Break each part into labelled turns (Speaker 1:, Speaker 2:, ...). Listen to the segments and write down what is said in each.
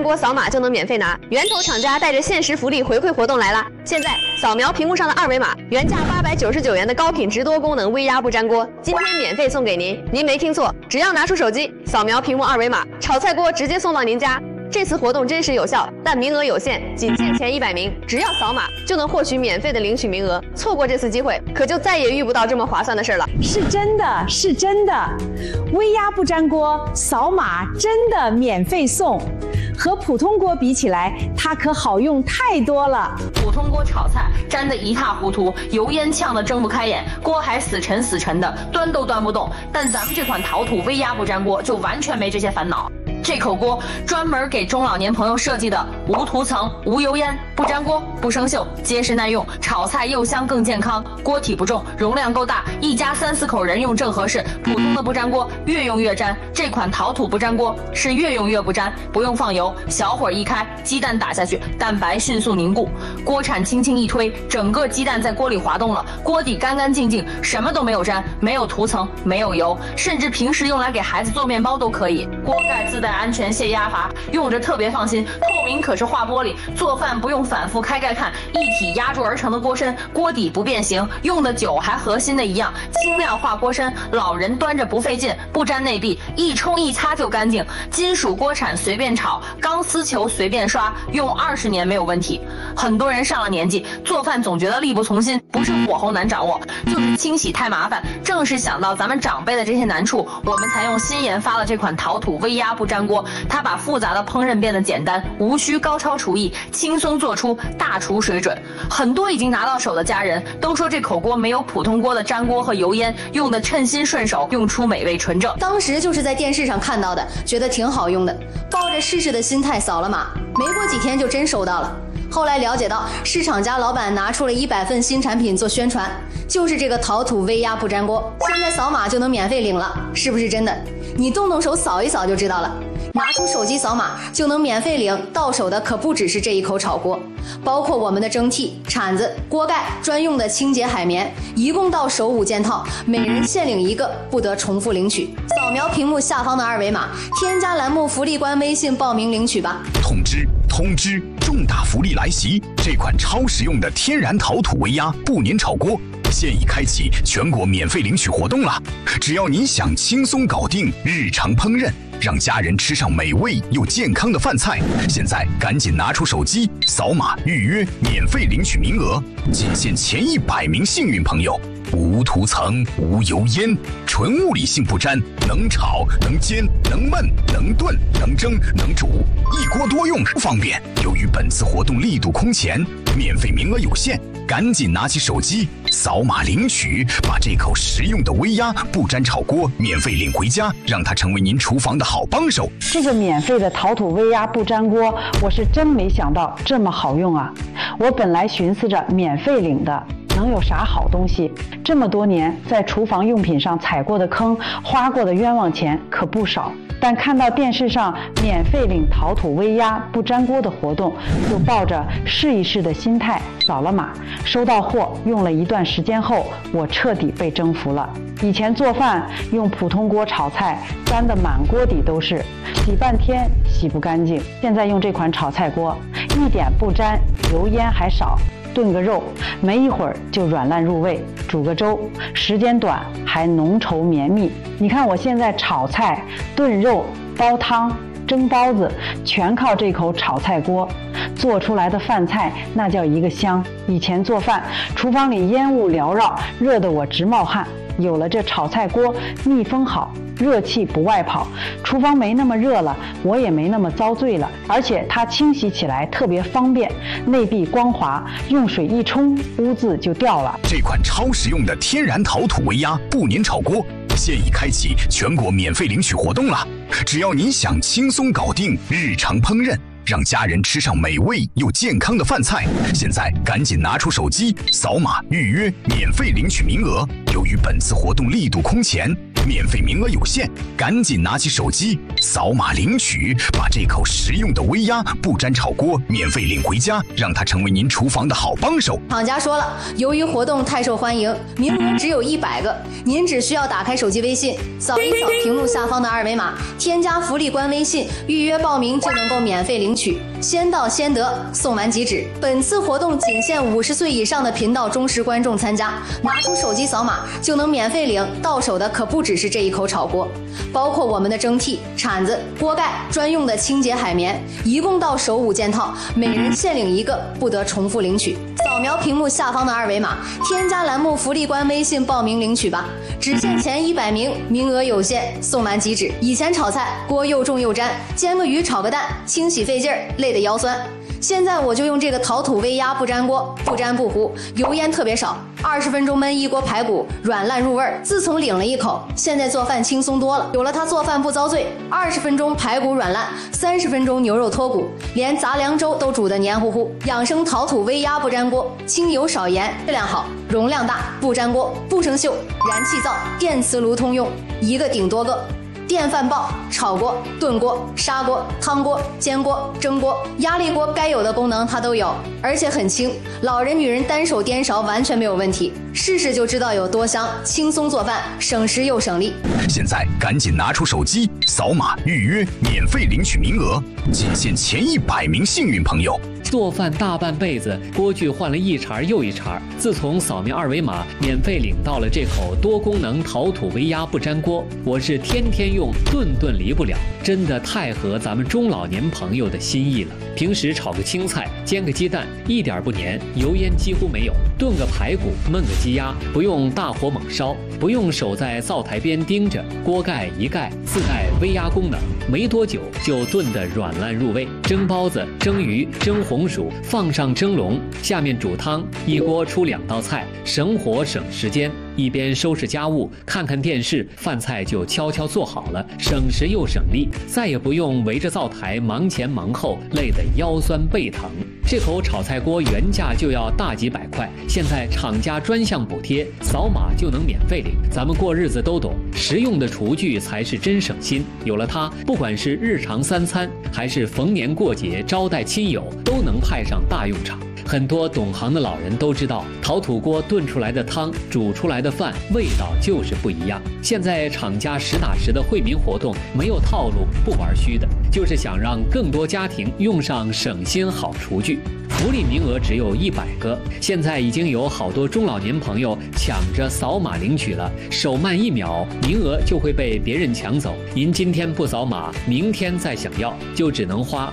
Speaker 1: 锅扫码就能免费拿，源头厂家带着限时福利回馈活动来了！现在扫描屏幕上的二维码，原价899元的高品质多功能微压不粘锅，今天免费送给您。您没听错，只要拿出手机扫描屏幕二维码，炒菜锅直接送到您家。这次活动真实有效，但名额有限，仅限前100名。只要扫码就能获取免费的领取名额，错过这次机会，可就再也遇不到这么划算的事了。
Speaker 2: 是真的，是真的，微压不粘锅，扫码真的免费送。和普通锅比起来，它可好用太多了。
Speaker 3: 普通锅炒菜粘得一塌糊涂，油烟呛得睁不开眼，锅还死沉死沉的，端都端不动。但咱们这款陶土微压不粘锅就完全没这些烦恼。这口锅专门给中老年朋友设计的，无涂层、无油烟、不粘锅、不生锈，结实耐用，炒菜又香更健康。锅体不重，容量够大，一家3、4口人用正合适。普通的不粘锅越用越粘，这款陶土不粘锅是越用越不粘，不用放油，小火一开，鸡蛋打下去，蛋白迅速凝固，锅铲轻轻一推，整个鸡蛋在锅里滑动了，锅底干干净净，什么都没有粘，没有涂层，没有油，甚至平时用来给孩子做面包都可以。锅盖自带安全泄压阀，用着特别放心。透明可视化玻璃，做饭不用反复开盖看，一体压铸而成的锅身，锅底不变形，用的久还和新的一样。轻量化锅身，老人端着不费劲，不粘内壁，一冲一擦就干净。金属锅铲随便炒，钢丝球随便刷，用20年没有问题。很多人上了年纪，做饭总觉得力不从心，不是火候难掌握，就是清洗太麻烦。正是想到咱们长辈的这些难处，我们才用新研发了这款陶土微压不粘锅。它把复杂的烹饪变得简单，无需高超厨艺，轻松做出大厨水准。很多已经拿到手的家人都说这口锅没有普通锅的粘锅和油烟，用的称心顺手，用出美味纯正。
Speaker 4: 当时就是在电视上看到的，觉得挺好用的，抱着试试的心态扫了码，没过几天就真收到了。后来了解到，市场家老板拿出了100份新产品做宣传，就是这个陶土微压不粘锅，现在扫码就能免费领了，是不是真的？你动动手扫一扫就知道了。拿出手机扫码就能免费领，到手的可不只是这一口炒锅，包括我们的蒸屉、铲子、锅盖、专用的清洁海绵，一共到手5件套，每人限领1个，不得重复领取。扫描屏幕下方的二维码，添加栏目福利官微信报名领取吧。
Speaker 5: 通知！重大福利来袭！这款超实用的天然陶土微压不粘炒锅现已开启全国免费领取活动了。只要您想轻松搞定日常烹饪，让家人吃上美味又健康的饭菜，现在赶紧拿出手机扫码预约，免费领取名额，仅限前100名幸运朋友。无涂层、无油烟，纯物理性不粘，能炒能煎能焖能炖能蒸能煮，一锅多用方便。由于本次活动力度空前，免费名额有限，赶紧拿起手机扫码领取，把这口实用的微压不粘炒锅免费领回家，让它成为您厨房的好帮手。
Speaker 2: 这个免费的陶土微压不粘锅，我是真没想到这么好用啊！我本来寻思着免费领的能有啥好东西？这么多年在厨房用品上踩过的坑，花过的冤枉钱可不少。但看到电视上免费领陶土微压不粘锅的活动，就抱着试一试的心态扫了码，收到货用了一段时间后，我彻底被征服了。以前做饭用普通锅炒菜，粘得满锅底都是，洗半天洗不干净。现在用这款炒菜锅，一点不粘，油烟还少。炖个肉，没一会儿就软烂入味；煮个粥，时间短还浓稠绵密。你看我现在炒菜、炖肉、煲汤、蒸包子，全靠这口炒菜锅做出来的饭菜，那叫一个香。以前做饭，厨房里烟雾缭绕，热得我直冒汗。有了这炒菜锅，密封好，热气不外跑，厨房没那么热了，我也没那么遭罪了。而且它清洗起来特别方便，内壁光滑，用水一冲，污渍就掉了。
Speaker 5: 这款超实用的天然陶土微压不粘炒锅现已开启全国免费领取活动了。只要您想轻松搞定日常烹饪，让家人吃上美味又健康的饭菜，现在赶紧拿出手机扫码预约，免费领取名额。由于本次活动力度空前， 免费名额有限，赶紧拿起手机扫码领取，把这口实用的微压不粘炒锅免费领回家，让它成为您厨房的好帮手。
Speaker 4: 厂家说了，由于活动太受欢迎，名额只有100个，您只需要打开手机微信，扫一扫屏幕下方的二维码，添加福利官微信，预约报名就能够免费领取，先到先得，送完即止。本次活动仅限50岁以上的频道忠实观众参加，拿出手机扫码就能免费领，到手的可不只是这一口炒锅，包括我们的蒸屉、铲子、锅盖、专用的清洁海绵，一共到手5件套，每人限领1个，不得重复领取。扫描屏幕下方的二维码，添加栏目福利官微信报名领取吧，只限前100名，名额有限，送完即止。以前炒菜锅又重又粘，煎个鱼炒个蛋，清洗费劲儿，累得腰酸。现在我就用这个陶土微压不粘锅，不粘不糊，油烟特别少，20分钟焖一锅排骨，软烂入味儿。自从领了一口，现在做饭轻松多了。有了它做饭不遭罪，20分钟排骨软烂，30分钟牛肉脱骨，连杂粮粥都煮得黏糊糊。养生陶土微压不粘锅，轻油少盐，质量好，容量大，不粘锅，不生锈，燃气灶、电磁炉通用，一个顶多个。电饭煲、炒锅、炖锅、砂锅、汤锅、煎锅、蒸锅、压力锅，该有的功能它都有，而且很轻，老人女人单手颠勺完全没有问题。试试就知道有多香，轻松做饭，省时又省力。
Speaker 5: 现在赶紧拿出手机扫码预约，免费领取名额，仅限前100名幸运朋友。
Speaker 6: 做饭大半辈子，锅具换了一茬又一茬。自从扫描二维码，免费领到了这口多功能陶土微压不粘锅，我是天天用，顿顿离不了，真的太合咱们中老年朋友的心意了。平时炒个青菜，煎个鸡蛋，一点不粘，油烟几乎没有；炖个排骨，焖个鸡鸭，不用大火猛烧，不用守在灶台边盯着，锅盖一盖，自带微压功能，没多久就炖得软烂入味。蒸包子、蒸鱼、蒸红薯，放上蒸笼，下面煮汤，一锅出2道菜，省火省时间。一边收拾家务，看看电视，饭菜就悄悄做好了，省时又省力，再也不用围着灶台忙前忙后，累得腰酸背疼。这口炒菜锅原价就要大几百块，现在厂家专项补贴，扫码就能免费领。咱们过日子都懂，实用的厨具才是真省心。有了它，不管是日常3餐，还是逢年过节招待亲友，都能派上大用场。很多懂行的老人都知道，陶土锅炖出来的汤、煮出来的饭味道就是不一样。现在厂家实打实的惠民活动，没有套路，不玩虚的，就是想让更多家庭用上省心好厨具。福利名额只有100个，现在已经有好多中老年朋友抢着扫码领取了，手慢1秒，名额就会被别人抢走。您今天不扫码，明天再想要，就只能花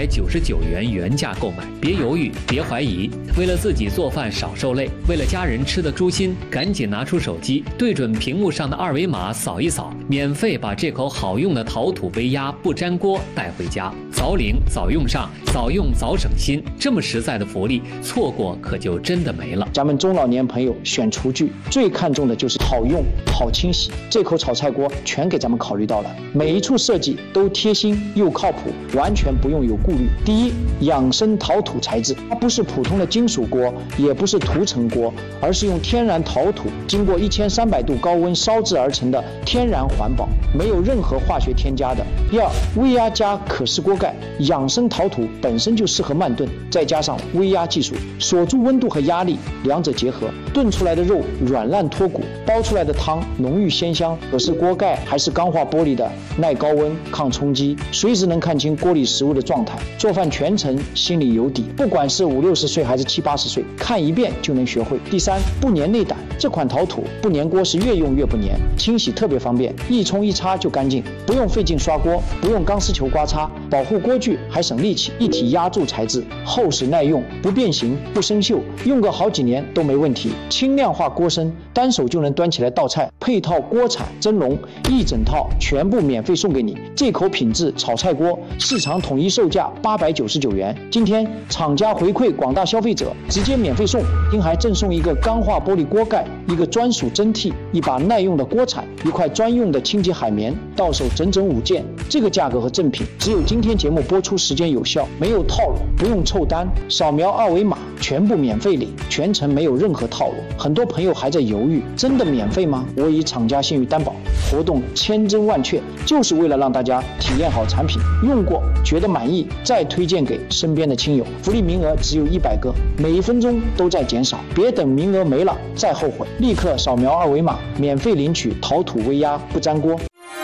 Speaker 6: 899元原价购买。别犹豫，别怀疑，为了自己做饭少受累，为了家人吃得舒心，赶紧拿出手机，对准屏幕上的二维码扫一扫，免费把这口好用的陶土微压不粘锅带回家。早领早用上，早用早省心，这么实在的福利，错过可就真的没了。
Speaker 7: 咱们中老年朋友选厨具最看重的就是好用、好清洗。这口炒菜锅全给咱们考虑到了，每一处设计都贴心又靠谱，完全不用有顾虑。第一，养生陶土材质，它不是普通的金属锅，也不是涂层锅，而是用天然陶土经过1300度高温烧制而成的天然环保，没有任何化学添加的。第二，微压加可视锅盖，养生陶土本身就适合慢炖，再加上微压技术，锁住温度和压力，两者结合，炖出来的肉软烂脱骨，煲出来的汤浓郁鲜香。可是锅盖还是钢化玻璃的，耐高温、抗冲击，随时能看清锅里食物的状态，做饭全程心里有底。不管是50、60岁还是70、80岁，看一遍就能学会。第三，不粘内胆，这款陶土不粘锅是越用越不粘，清洗特别方便，一冲一擦就干净，不用费劲刷锅，不用钢丝球刮擦，保护锅具还省力气。一体压铸材质，厚实耐用，不变形不生锈，用个好几年都没问题。轻量化锅身，单手就能端起来倒菜，配套锅铲、蒸笼，一整套全部免费送给你。这口品质炒菜锅，市场统一售价899元，今天厂家回馈广大消费者，直接免费送，并还赠送一个钢化玻璃锅盖， 一个专属蒸屉，一把耐用的锅铲，一块专用的清洁海绵，到手整整5件。这个价格和赠品只有今天节目播出时间有效，没有套路，不用凑单，扫描2维码全部免费领，全程没有任何套路。很多朋友还在犹豫，真的免费吗？我以厂家信誉担保，活动千真万确，就是为了让大家体验好产品，用过觉得满意，再推荐给身边的亲友。福利名额只有100个，每1分钟都在减少，别等名额没了再后悔，立刻扫描2维码免费领取陶土微压不粘锅。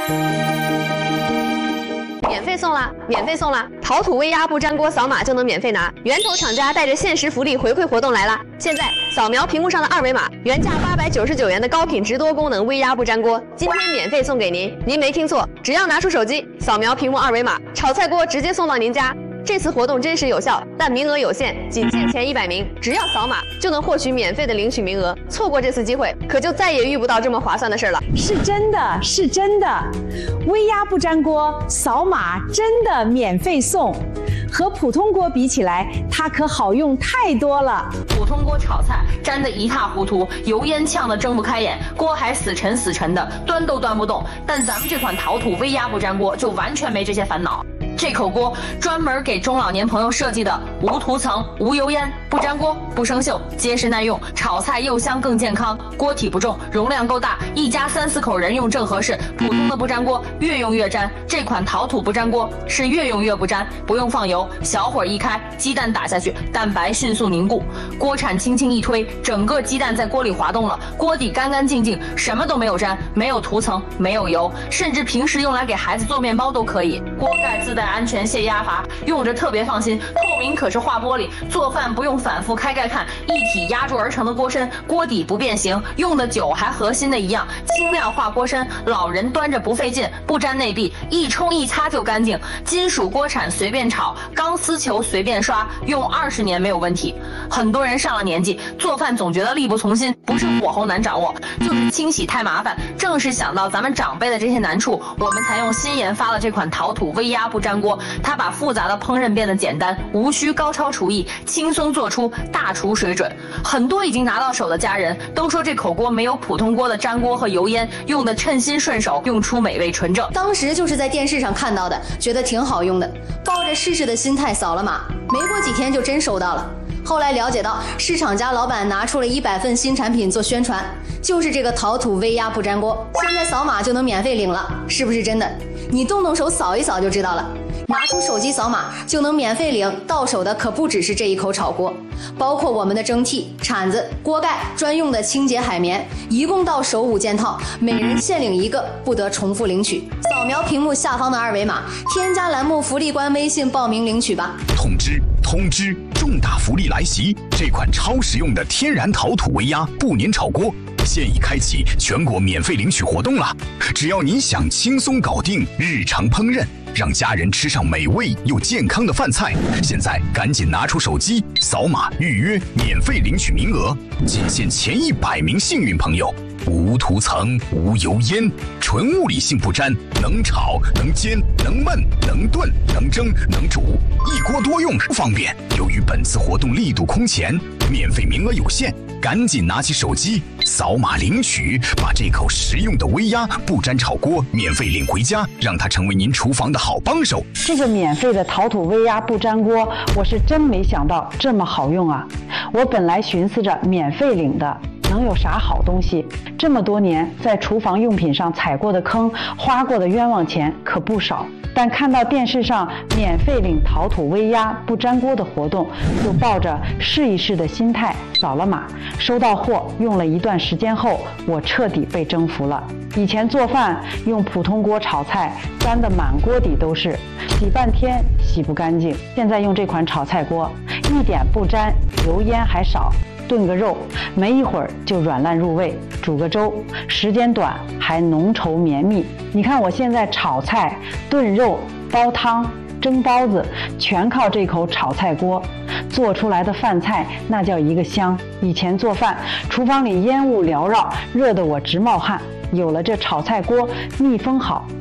Speaker 1: 免费送啦！免费送啦！陶土微压不粘锅扫码就能免费拿，源头厂家带着限时福利回馈活动来啦！现在扫描屏幕上的2维码，原价899元的高品质多功能微压不粘锅，今天免费送给您。您没听错，只要拿出手机扫描屏幕2维码，炒菜锅直接送到您家。这次活动真实有效，但名额有限，仅限前100名，只要扫码就能获取免费的领取名额。错过这次机会，可就再也遇不到这么划算的事了。
Speaker 8: 是真的，是真的，微压不粘锅扫码真的免费送。和普通锅比起来，它可好用太多了。
Speaker 3: 普通锅炒菜粘得一塌糊涂，油烟呛得睁不开眼，锅还死沉死沉的，端都端不动。但咱们这款陶土微压不粘锅就完全没这些烦恼。这口锅专门给中老年朋友设计的，无涂层、无油烟、不粘锅、不生锈，结实耐用，炒菜又香更健康。锅体不重，容量够大，一家3、4口人用正合适。普通的不粘锅越用越粘，这款陶土不粘锅是越用越不粘，不用放油，小火一开，鸡蛋打下去，蛋白迅速凝固，锅铲轻轻一推，整个鸡蛋在锅里滑动了，锅底干干净净，什么都没有粘，没有涂层，没有油，甚至平时用来给孩子做面包都可以。锅盖自带安全泄压阀，用着特别放心。透明可视化玻璃，做饭不用反复开盖看，一体压铸而成的锅身，锅底不变形，用的久还和新的一样。轻量化锅身，老人端着不费劲，不粘内壁，一冲一擦就干净。金属锅铲随便炒，钢丝球随便刷，用20年没有问题。很多人上了年纪，做饭总觉得力不从心，不是火候难掌握，就是清洗太麻烦。正是想到咱们长辈的这些难处，我们才用新研发了这款陶土微压不粘锅。它把复杂的烹饪变得简单，无需高超厨艺，轻松做出大厨水准。很多已经拿到手的家人都说这口锅没有普通锅的粘锅和油烟，用的称心顺手，用出美味纯正。
Speaker 4: 当时就是在电视上看到的，觉得挺好用的，抱着试试的心态扫了码，没过几天就真收到了。后来了解到，市场家老板拿出了100份新产品做宣传，就是这个陶土微压不粘锅，现在扫码就能免费领了，是不是真的？你动动手扫一扫就知道了。拿出手机扫码就能免费领，到手的可不只是这一口炒锅，包括我们的蒸屉、铲子、锅盖、专用的清洁海绵，一共到手5件套，每人限领1个，不得重复领取。扫描屏幕下方的2维码，添加栏目福利官微信报名领取吧。
Speaker 5: 通知！重大福利来袭！这款超实用的天然陶土微压不粘炒锅现已开启全国免费领取活动了。只要你想轻松搞定日常烹饪，让家人吃上美味又健康的饭菜，现在赶紧拿出手机扫码预约，免费领取名额，仅限前100名幸运朋友。无涂层、无油烟，纯物理性不粘，能炒、能煎、能焖、能炖、能蒸、能煮，一锅多用，方便。由于本次活动力度空前，免费名额有限，赶紧拿起手机扫码领取，把这口实用的微压不粘炒锅免费领回家，让它成为您厨房的好帮手。
Speaker 2: 这个免费的陶土微压不粘锅，我是真没想到这么好用啊！我本来寻思着免费领的能有啥好东西？这么多年在厨房用品上踩过的坑，花过的冤枉钱可不少。但看到电视上免费领陶土微压不粘锅的活动，就抱着试一试的心态扫了码，收到货用了一段时间后，我彻底被征服了。以前做饭用普通锅炒菜，粘得满锅底都是，洗半天洗不干净。现在用这款炒菜锅，一点不粘，油烟还少。炖个肉，没一会儿就软烂入味；煮个粥，时间短还浓稠绵密。你看我现在炒菜、炖肉、煲汤、蒸包子，全靠这口炒菜锅做出来的饭菜，那叫一个香。以前做饭，厨房里烟雾缭绕，热得我直冒汗。有了这炒菜锅，密封好，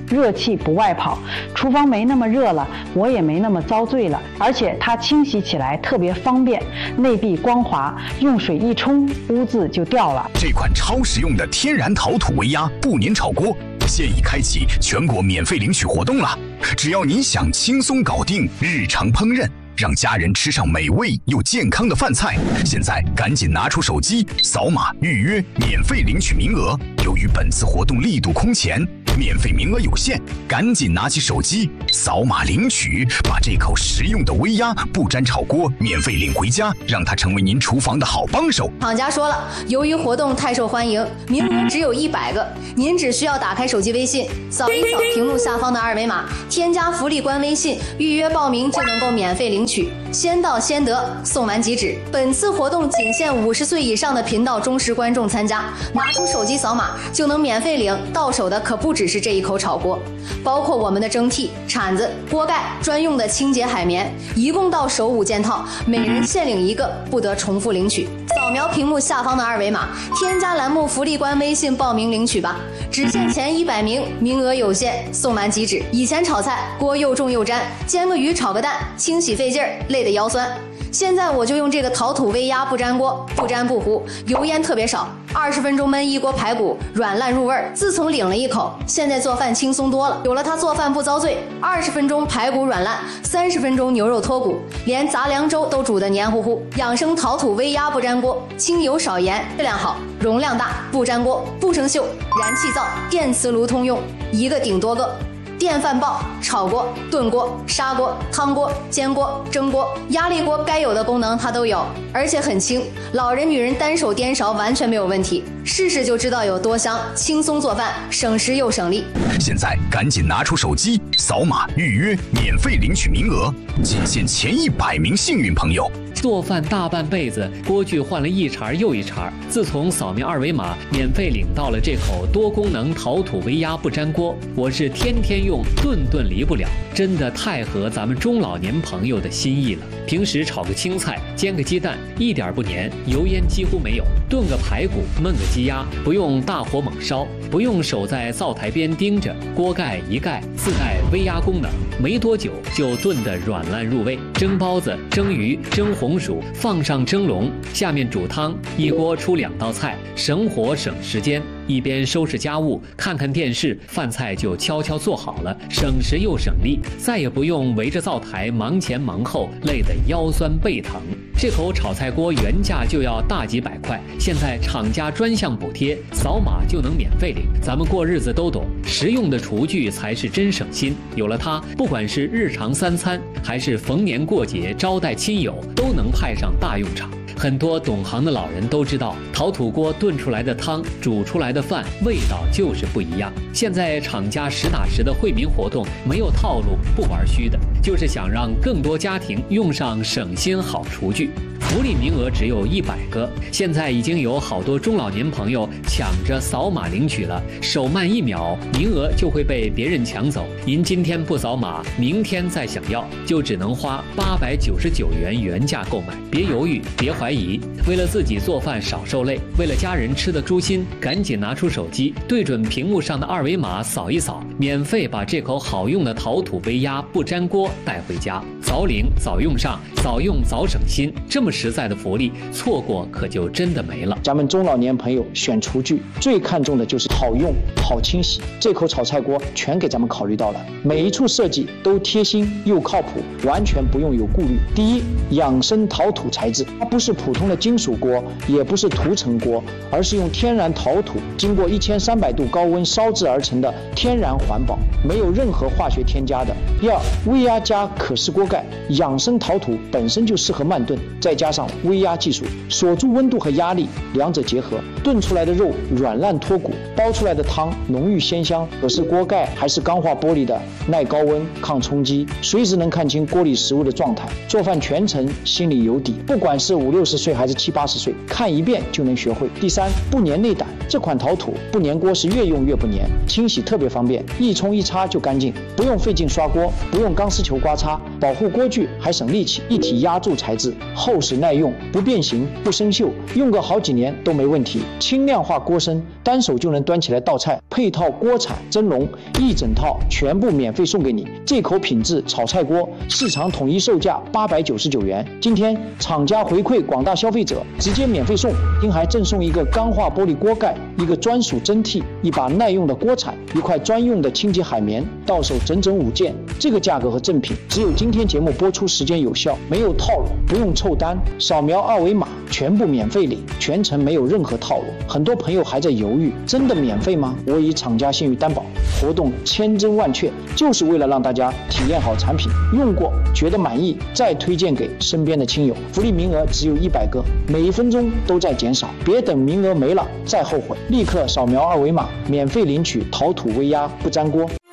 Speaker 2: 热气不外跑，厨房没那么热了，我也没那么遭罪了。而且它清洗起来特别方便，内壁光滑，用水一冲，污渍就掉了。
Speaker 5: 这款超实用的天然陶土微压不粘炒锅现已开启全国免费领取活动了。只要你想轻松搞定日常烹饪，让家人吃上美味又健康的饭菜，现在赶紧拿出手机扫码预约，免费领取名额。由于本次活动力度空前，免费名额有限，赶紧拿起手机扫码领取，把这口实用的微压不粘炒锅免费领回家，让它成为您厨房的好帮手。
Speaker 4: 厂家说了，由于活动太受欢迎，名额只有100个，您只需要打开手机微信，扫一扫屏幕下方的二维码，添加福利官微信，预约报名就能够免费领取，先到先得，送完即止。本次活动仅限50岁以上的频道忠实观众参加，拿出手机扫码就能免费领，到手的可不只是这一口炒锅，包括我们的蒸屉、铲子、锅盖、专用的清洁海绵，一共到手5件套，每人限领1个，不得重复领取。扫描屏幕下方的二维码，添加栏目福利官微信报名领取吧，只限前100名，名额有限，送完即止。以前炒菜锅又重又粘，煎个鱼炒个蛋，清洗费劲儿，累得腰酸。现在我就用这个陶土微压不粘锅，不粘不糊，油烟特别少，20分钟焖一锅排骨，软烂入味儿。自从领了一口，现在做饭轻松多了。有了它做饭不遭罪，20分钟排骨软烂，30分钟牛肉脱骨，连杂粮粥都煮得黏糊糊。养生陶土微压不粘锅，清油少盐，质量好，容量大，不粘锅，不生锈，燃气灶、电磁炉通用，一个顶多个。电饭煲、炒锅、炖锅、砂锅、汤锅、煎锅、蒸锅、压力锅，该有的功能它都有，而且很轻，老人女人单手颠勺完全没有问题。试试就知道有多香，轻松做饭，省时又省力。
Speaker 5: 现在赶紧拿出手机扫码预约，免费领取名额，仅限前100名幸运朋友。
Speaker 6: 做饭大半辈子，锅具换了一茬又一茬。自从扫描二维码，免费领到了这口多功能陶土微压不粘锅，我是天天用，顿顿离不了，真的太合咱们中老年朋友的心意了。平时炒个青菜，煎个鸡蛋，一点不粘，油烟几乎没有；炖个排骨，焖个鸡鸭，不用大火猛烧，不用守在灶台边盯着，锅盖一盖，自带微压功能，没多久就炖得软烂入味。蒸包子、蒸鱼、蒸红薯，放上蒸笼，下面煮汤，一锅出2道菜，省火省时间。一边收拾家务，看看电视，饭菜就悄悄做好了，省时又省力，再也不用围着灶台忙前忙后，累得腰酸背疼。这口炒菜锅原价就要大几百块，现在厂家专项补贴，扫码就能免费领。咱们过日子都懂，实用的厨具才是真省心。有了它，不管是日常3餐，还是逢年过节招待亲友，都能派上大用场。很多懂行的老人都知道，陶土锅炖出来的汤，煮出来的饭，味道就是不一样。现在厂家实打实的惠民活动，没有套路，不玩虚的，就是想让更多家庭用上省心好厨具。福利名额只有100个，现在已经有好多中老年朋友抢着扫码领取了，手慢1秒，名额就会被别人抢走。您今天不扫码，明天再想要，就只能花899元原价购买。别犹豫，别怀疑，为了自己做饭少受累，为了家人吃得舒心，赶紧拿出手机，对准屏幕上的二维码扫一扫，免费把这口好用的陶土微压不粘锅带回家。早领早用上，早用早省心，这么实在的福利，错过可就真的没了。
Speaker 7: 咱们中老年朋友选厨具最看重的就是好用、好清洗，这口炒菜锅全给咱们考虑到了，每一处设计都贴心又靠谱，完全不用有顾虑。第一，养生陶土材质，它不是普通的金属锅，也不是涂层锅，而是用天然陶土经过1300度高温烧制而成的天然环保，没有任何化学添加的。第二，微压加可视锅盖，养生陶土本身就适合慢炖，再加上微压技术，锁住温度和压力，两者结合，炖出来的肉软烂脱骨，煲出来的汤浓郁鲜香。可是锅盖还是钢化玻璃的，耐高温、抗冲击，随时能看清锅里食物的状态，做饭全程心里有底。不管是50、60岁还是70、80岁，看一遍就能学会。第三，不粘内胆，这款陶土不粘锅是越用越不粘，清洗特别方便，一冲一擦就干净，不用费劲刷锅，不用钢丝球刮擦，保护锅具还省力气。一体压铸材质，厚实耐用，不变形，不生锈，用个好几年都没问题。轻量化锅身，单手就能端起来倒菜，配套锅铲、蒸笼，一整套全部免费送给你。这口品质炒菜锅，市场统一售价899元。今天厂家回馈广大消费者，直接免费送，并还赠送一个钢化玻璃锅盖，一个专属蒸屉，一把耐用的锅铲，一块专用的清洁海绵，到手整整5件。这个价格和赠品，只有今天节目播出时间有效，没有套路，不用凑单，扫描2维码全部免费领，全程没有任何套路。很多朋友还在犹豫，真的免费吗？我以厂家信誉担保，活动千真万确，就是为了让大家体验好产品，用过觉得满意，再推荐给身边的亲友。福利名额只有100个，每1分钟都在减少，别等名额没了再后悔，立刻扫描2维码免费领取陶土微压不粘锅。